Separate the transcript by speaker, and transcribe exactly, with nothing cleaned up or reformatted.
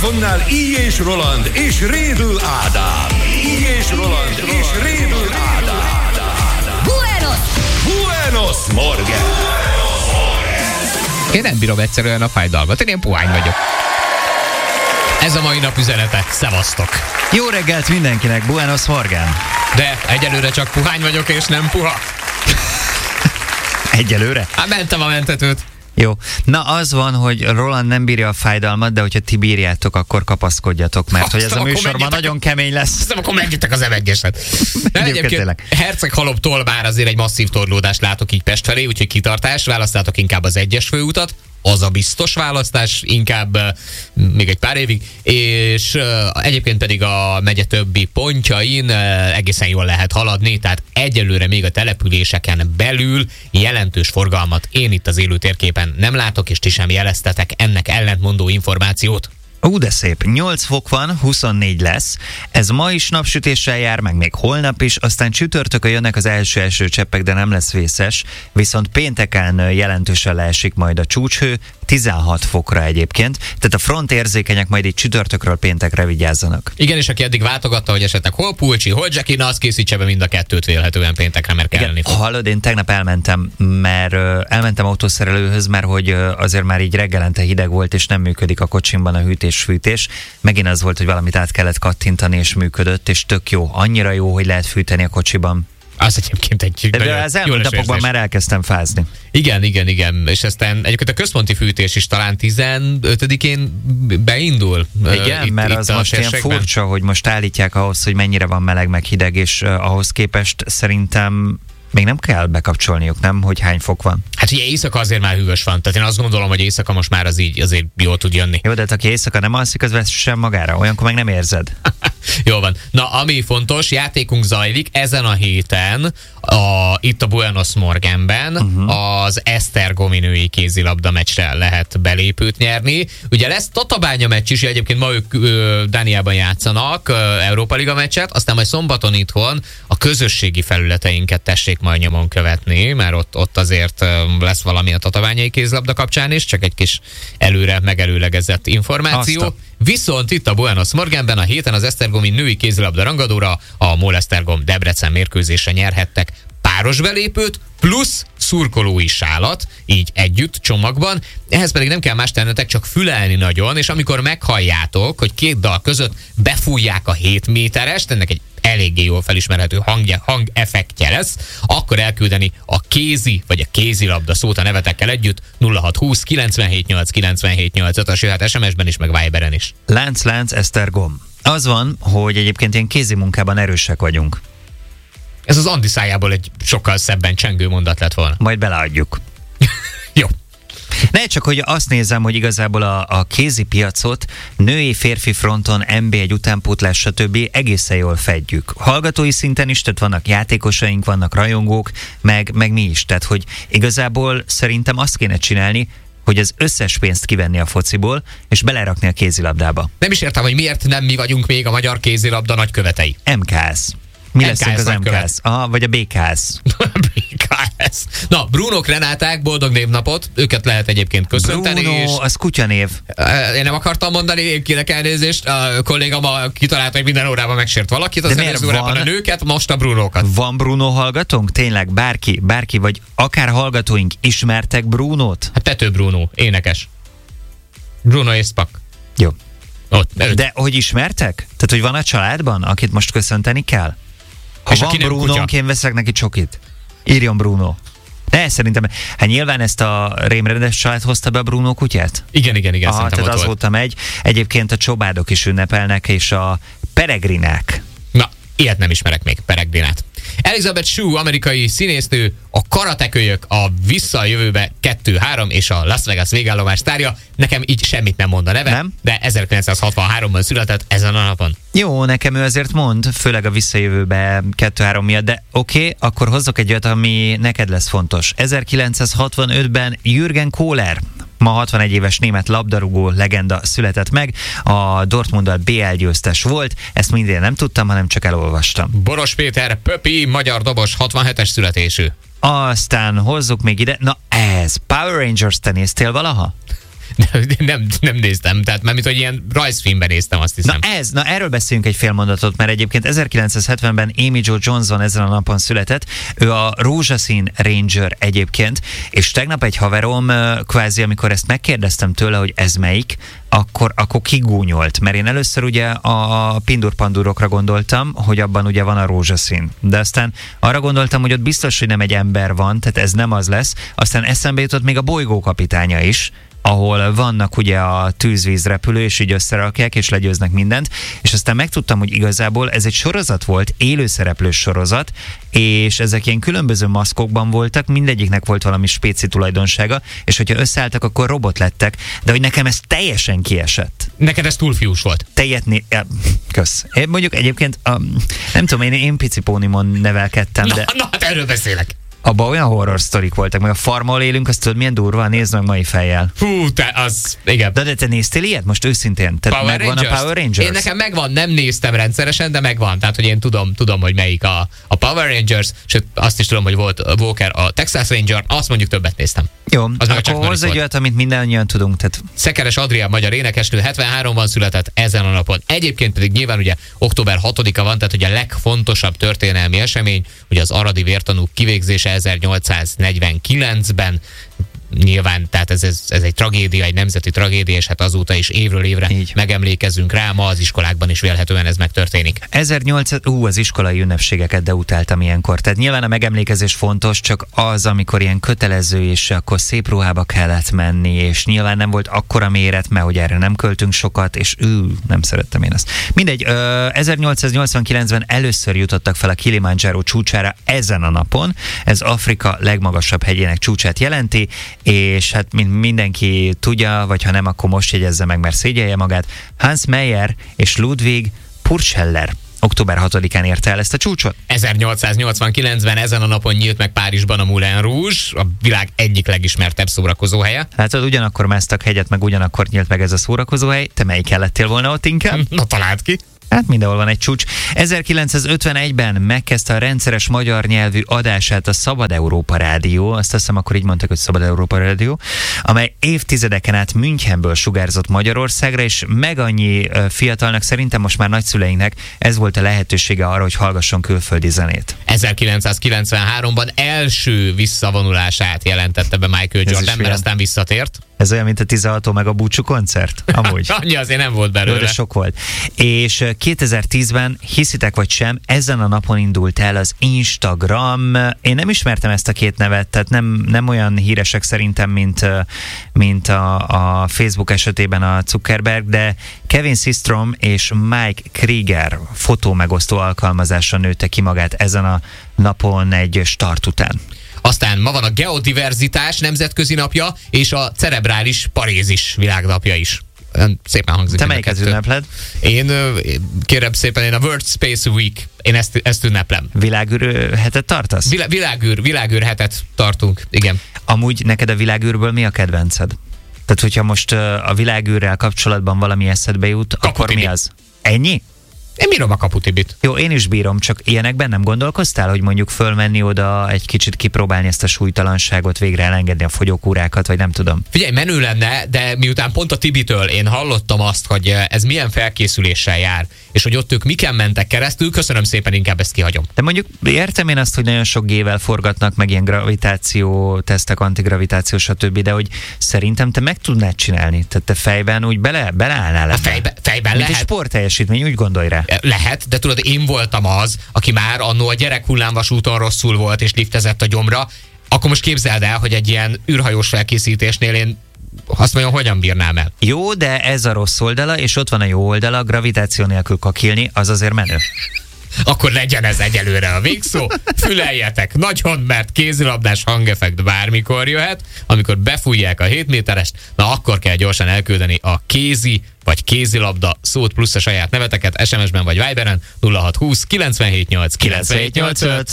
Speaker 1: Mikrofonnál Így és Roland és Rédl Ádám. Így és Roland és Rédl Ádám.
Speaker 2: Buenos!
Speaker 1: Buenos Morgen!
Speaker 3: Én nem bírom egyszerűen a fájdalmat, én ilyen puhány vagyok. Ez a mai nap üzenete. Szevasztok!
Speaker 4: Jó reggelt mindenkinek, Buenos Morgen!
Speaker 3: De egyelőre csak puhány vagyok, és nem puha.
Speaker 4: Egyelőre?
Speaker 3: Hát mentem a mentetőt.
Speaker 4: Jó. Na az van, hogy Roland nem bírja a fájdalmat, de hogyha ti bírjátok, akkor kapaszkodjatok, mert hogy ez a műsor ma nagyon kemény lesz.
Speaker 3: Aztán akkor menjetek az em egyeset. Egyébként Herceghalomtól már azért egy masszív torlódást látok így Pest felé, úgyhogy kitartás, választátok inkább az egyes főutat. Az a biztos választás, inkább uh, még egy pár évig, és uh, egyébként pedig a megye többi pontjain uh, egészen jól lehet haladni, tehát egyelőre még a településeken belül jelentős forgalmat én itt az élő térképen nem látok, és ti sem jeleztetek ennek ellentmondó információt.
Speaker 4: Ú, de szép. nyolc fok van, huszonnégy lesz. Ez ma is napsütéssel jár, meg még holnap is, aztán csütörtökön jönnek az első esőcseppek, de nem lesz vészes. Viszont pénteken jelentősen leesik majd a csúcshő, tizenhat fokra egyébként. Tehát a front érzékenyek majd így csütörtökről péntekre vigyázzanak.
Speaker 3: Igen, és aki eddig váltogatta, hogy esetleg hol Pulcsi, hol Jackie, na azt készítse be mind a kettőt vélhetően péntekre, mert kelleni fog.
Speaker 4: Hallod, én tegnap elmentem, mert uh, elmentem autószerelőhöz, mert hogy uh, azért már így reggelente hideg volt, és nem működik a kocsimban a hűtés-fűtés. Megint az volt, hogy valamit át kellett kattintani, és működött, és tök jó. Annyira jó, hogy lehet fűteni a kocsiban.
Speaker 3: Az egyébként egy
Speaker 4: de az elmúlt napokban már elkezdtem fázni.
Speaker 3: Igen, igen, igen. És aztán egyébként a központi fűtés is talán tizenötödikén beindul.
Speaker 4: Igen, itt, mert itt az most ilyen furcsa, hogy most állítják ahhoz, hogy mennyire van meleg meg hideg, és uh, ahhoz képest szerintem még nem kell bekapcsolniuk, nem? Hogy hány fok van?
Speaker 3: Hát ugye éjszaka azért már hűvös van. Tehát én azt gondolom, hogy éjszaka most már az így azért jól tud jönni.
Speaker 4: Jó, de hát aki éjszaka nem alszik, az vessen magára. Olyankor meg nem érzed.
Speaker 3: Jó van. Na, ami fontos, játékunk zajlik ezen a héten, a, itt a Buenos Morgenben, uh-huh. az Esztergomi női kézilabda meccsre lehet belépőt nyerni. Ugye lesz Tatabánya meccs is, egyébként ma ők ö, Dániában játszanak, ö, Európa Liga meccset, aztán majd szombaton itthon a közösségi felületeinket tessék majd nyomon követni, mert ott, ott azért ö, lesz valami a tatabányai kézilabda kapcsán is, csak egy kis előre megelőlegezett információ. Aztán. Viszont itt a Buenos Morgenben a héten az esztergomi női kézilabda rangadóra a MOL Esztergom Debrecen mérkőzésre nyerhettek páros belépőt, plusz szurkolói sálat, így együtt csomagban. Ehhez pedig nem kell más tennetek, csak fülelni nagyon, és amikor meghalljátok, hogy két dal között befújják a hét méterest, ennek egy eléggé jól felismerhető hangja, hangeffektje lesz, akkor elküldeni a kézi, vagy a kézilabda szót a nevetekkel együtt nulla hat húsz kilencvenhét nyolc kilencvenhét nyolc ötös, jöhet es em es-ben is, meg Viberen is.
Speaker 4: Lánc, lánc, Esztergom. Az van, hogy egyébként ilyen kézi munkában erősek vagyunk.
Speaker 3: Ez az Andi szájából egy sokkal szebben csengő mondat lett volna.
Speaker 4: Majd beleadjuk.
Speaker 3: Jó.
Speaker 4: Ne, csak hogy azt nézem, hogy igazából a, a kézi piacot női, férfi fronton, en bé egy utánpótlás, stb. Egészen jól fedjük. Hallgatói szinten is, tehát vannak játékosaink, vannak rajongók, meg, meg mi is. Tehát, hogy igazából szerintem azt kéne csinálni, hogy az összes pénzt kivenni a fociból, és belerakni a kézilabdába.
Speaker 3: Nem is értem, hogy miért nem mi vagyunk még a magyar kézilabda nagykövetei.
Speaker 4: em ká es. Mi leszünk az em ká es? Aha, vagy a bé ká es.
Speaker 3: bé ká es. Na, Brunók, Renáták, boldog névnapot. Őket lehet egyébként köszönteni.
Speaker 4: Bruno,
Speaker 3: és
Speaker 4: az kutyanév.
Speaker 3: Én nem akartam mondani, én kérek elnézést. A kollégám kitalálta, hogy minden órában megsért valakit. Az előző órában a nőket, most a Brunókat.
Speaker 4: Van Bruno hallgatónk? Tényleg bárki, bárki, vagy akár hallgatóink ismertek Brunót?
Speaker 3: Hát Pető Bruno, énekes. Bruno és Spak.
Speaker 4: Jó.
Speaker 3: Ott,
Speaker 4: de hogy ismertek? Tehát, hogy van a családban, akit most köszönteni kell? Ha és van Brunónk, én veszek neki csokit. Írjon Bruno. De szerintem, hát nyilván ezt a rémrendes család hozta be a Bruno kutyát?
Speaker 3: Igen, igen, igen.
Speaker 4: Aha, tehát azóta megy. Egyébként a csobádok is ünnepelnek, és a peregrinák.
Speaker 3: Na, ilyet nem ismerek még, peregrinát. Elizabeth Shue, amerikai színésznő, a Karatekölyök, a Vissza a jövőbe kettő három és a Las Vegas végállomás sztárja. Nekem így semmit nem mond a neve, nem? De ezerkilencszázhatvanháromban született ezen a napon.
Speaker 4: Jó, nekem ő azért mond, főleg a Vissza a jövőbe kettő három miatt, de oké, okay, akkor hozzak egy olyat, ami neked lesz fontos. ezerkilencszázhatvanötben Jürgen Kohler, ma hatvanegy éves német labdarúgó legenda született meg, a Dortmunddal bé el győztes volt, ezt mindén nem tudtam, hanem csak elolvastam.
Speaker 3: Boros Péter, Pöpi, magyar dobos, hatvanhetes születésű.
Speaker 4: Aztán hozzuk még ide, na ez, Power Rangers, te néztél valaha?
Speaker 3: De nem, nem néztem, tehát mármint, hogy ilyen rajzfilmben néztem, azt hiszem.
Speaker 4: Na ez, na erről beszéljünk egy fél mondatot, mert egyébként ezerkilencszázhetvenben Amy Jo Johnson ezen a napon született, ő a rózsaszín Ranger egyébként, és tegnap egy haverom, kvázi amikor ezt megkérdeztem tőle, hogy ez melyik, akkor, akkor kigúnyolt, mert én először ugye a Pindur-pandurokra gondoltam, hogy abban ugye van a rózsaszín, de aztán arra gondoltam, hogy ott biztos, hogy nem egy ember van, tehát ez nem az lesz, aztán eszembe jutott még a bolygókapitánya is, ahol vannak ugye a tűzvízrepülő, és így összerakják, és legyőznek mindent, és aztán megtudtam, hogy igazából ez egy sorozat volt, élőszereplős sorozat, és ezek ilyen különböző maszkokban voltak, mindegyiknek volt valami spéci tulajdonsága, és hogyha összeálltak, akkor robot lettek, de hogy nekem ez teljesen kiesett.
Speaker 3: Neked ez túl fiús volt.
Speaker 4: Tejetni, ja, kösz. Én mondjuk egyébként, a, nem tudom, én, én pici pónimon nevelkedtem,
Speaker 3: Na,
Speaker 4: de...
Speaker 3: na, hát erről beszélek.
Speaker 4: Abban olyan horror sztorik voltak, meg a farmmal élünk, azt tudod milyen durva, nézd meg mai fejjel.
Speaker 3: Hú, te, az, igen.
Speaker 4: De, de te néztél ilyet most őszintén? Tehát
Speaker 3: Power
Speaker 4: megvan
Speaker 3: Rangers?
Speaker 4: a Power Rangers?
Speaker 3: Én nekem megvan, nem néztem rendszeresen, de megvan. Tehát, hogy én tudom, tudom hogy melyik a, a Power Rangers, sőt azt is tudom, hogy volt Walker a Texas Ranger, azt mondjuk többet néztem.
Speaker 4: Jó,
Speaker 3: az
Speaker 4: akkor hozz egy olyat, amit mindannyian tudunk. Tehát...
Speaker 3: Szekeres Adrián magyar énekesnő hetvenháromban született ezen a napon. Egyébként pedig nyilván ugye október hatodika van, tehát ugye a legfontosabb történelmi esemény, ugye az aradi vértanúk kivégzése ezernyolcszáznegyvenkilencben. Nyilván, tehát ez, ez, ez egy tragédia, egy nemzeti tragédia, és hát azóta is évről évre így megemlékezünk rá, ma az iskolákban is vélhetően ez megtörténik.
Speaker 4: ezernyolcszáz Ú, az iskolai ünnepségeket deutáltam ilyenkor. Tehát nyilván a megemlékezés fontos, csak az, amikor ilyen kötelező, és akkor szép ruhába kellett menni, és nyilván nem volt akkora méret, mert hogy erre nem költünk sokat, és ő, nem szerettem én ezt. Mindegy, ö, ezernyolcszáznyolcvankilencben először jutottak fel a Kilimanjaro csúcsára ezen a napon. Ez Afrika legmagasabb hegyének csúcsát jelenti, és hát mint mindenki tudja, vagy ha nem, akkor most jegyezze meg, mert szégyelje magát. Hans Meyer és Ludwig Purceller október hatodikán érte el ezt a csúcsot.
Speaker 3: ezernyolcszáznyolcvankilencben ezen a napon nyílt meg Párizsban a Moulin Rouge, a világ egyik legismertebb szórakozóhelye.
Speaker 4: Látod, ugyanakkor másztak hegyet, meg ugyanakkor nyílt meg ez a szórakozóhely. Te melyik lettél volna ott inkább?
Speaker 3: Na, találd ki.
Speaker 4: Hát mindenhol van egy csúcs. ezerkilencszázötvenegyben megkezdte a rendszeres magyar nyelvű adását a Szabad Európa Rádió, azt hiszem akkor így mondták, hogy Szabad Európa Rádió, amely évtizedeken át Münchenből sugárzott Magyarországra, és meg annyi fiatalnak, szerintem most már nagyszüleinknek ez volt a lehetősége arra, hogy hallgasson külföldi zenét.
Speaker 3: ezerkilencszázkilencvenháromban első visszavonulását jelentette be Michael Jordan, mert aztán visszatért.
Speaker 4: Ez olyan, mint a tizenható meg a búcsú koncert? Amúgy.
Speaker 3: Annyi azért nem volt belőle.
Speaker 4: De sok volt. És kétezer-tízben, hiszitek vagy sem, ezen a napon indult el az Instagram. Én nem ismertem ezt a két nevet, tehát nem, nem olyan híresek szerintem, mint, mint a, a Facebook esetében a Zuckerberg, de Kevin Systrom és Mike Krieger fotómegosztó alkalmazása nőtte ki magát ezen a napon egy start után.
Speaker 3: Aztán ma van a geodiverzitás nemzetközi napja, és a cerebrális parézis világnapja is. Szépen hangzik.
Speaker 4: Te melyiket ünnepled?
Speaker 3: Én kérem szépen, én a World Space Week, én ezt, ezt ünneplem.
Speaker 4: Világűr hetet tartasz?
Speaker 3: Vilá, világűr, világűr hetet tartunk, igen.
Speaker 4: Amúgy neked a világűrből mi a kedvenced? Tehát, hogyha most a világűrrel kapcsolatban valami eszedbe jut,
Speaker 3: Kaputibit.
Speaker 4: Akkor mi az? Ennyi?
Speaker 3: Én bírom a Kaputibit.
Speaker 4: Jó, én is bírom, csak ilyenekben nem gondolkoztál, hogy mondjuk fölmenni oda, egy kicsit kipróbálni ezt a súlytalanságot, végre elengedni a fogyókúrákat, vagy nem tudom.
Speaker 3: Figyelj, menő lenne, de miután pont a Tibitől én hallottam azt, hogy ez milyen felkészüléssel jár, és hogy ott ők miken mentek keresztül, köszönöm szépen, inkább ezt kihagyom.
Speaker 4: De mondjuk értem én azt, hogy nagyon sok gével forgatnak, meg ilyen gravitáció, tesztek, antigravitáció, stb., de hogy szerintem te meg tudnád csinálni. Tehát te fejben úgy bele, beleállnál.
Speaker 3: A fejbe, fejben
Speaker 4: Mint
Speaker 3: lehet.
Speaker 4: egy sportteljesítmény, úgy gondolj rá.
Speaker 3: Lehet, de tudod, én voltam az, aki már annó a gyerekhullámvasúton rosszul volt, és liftezett a gyomra. Akkor most képzeld el, hogy egy ilyen űrhajós felkészítésnél én azt mondjam, hogyan bírnám el.
Speaker 4: Jó, de ez a rossz oldala, és ott van a jó oldala, gravitáció nélkül kakilni, az azért menő.
Speaker 3: Akkor legyen ez egyelőre a végszó. Füleljetek nagyon, mert kézilabdás hangeffekt bármikor jöhet, amikor befújják a hét méterest, na akkor kell gyorsan elküldeni a kézi vagy kézilabda szót plusz a saját neveteket es em es-ben vagy Viberen nulla hat húsz kilencvenhét nyolc kilencvenhét nyolcvanöt.